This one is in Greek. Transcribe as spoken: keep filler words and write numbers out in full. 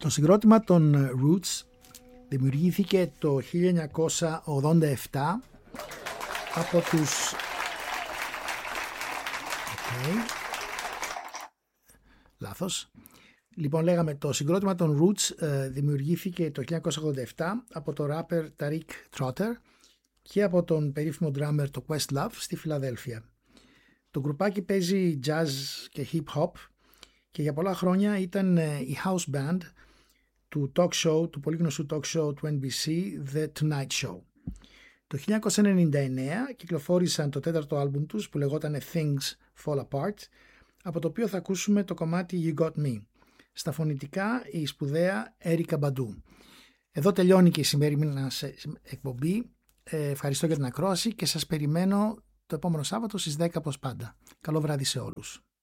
Το συγκρότημα των Roots δημιουργήθηκε το χίλια εννιακόσια ογδόντα επτά από τους... Okay. Λάθος. Λοιπόν, λέγαμε το συγκρότημα των Roots ε, δημιουργήθηκε το χίλια εννιακόσια ογδόντα επτά από το rapper Tariq Trotter και από τον περίφημο drummer το Questlove στη Φιλαδέλφια. Το γκρουπάκι παίζει jazz και hip hop και για πολλά χρόνια ήταν ε, η house band του talk show, του πολύ γνωστού talk show του N B C, The Tonight Show. Το χίλια εννιακόσια ενενήντα εννέα κυκλοφόρησαν το τέταρτο άλμπουμ τους που λεγόταν Things Fall Apart, από το οποίο θα ακούσουμε το κομμάτι You Got Me. Στα φωνητικά η σπουδαία Erykah Badu. Εδώ τελειώνει και η σημερινή εκπομπή. Ε, ευχαριστώ για την ακρόαση και σας περιμένω το επόμενο Σάββατο στις δέκα όπως πάντα. Καλό βράδυ σε όλους.